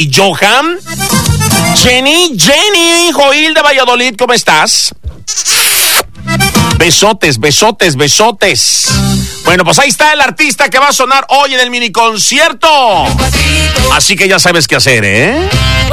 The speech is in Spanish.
y Johan. Jenny, Joil de Valladolid, ¿cómo estás? Besotes. Bueno, pues ahí está el artista que va a sonar hoy en el mini concierto. Así que ya sabes qué hacer, ¿eh?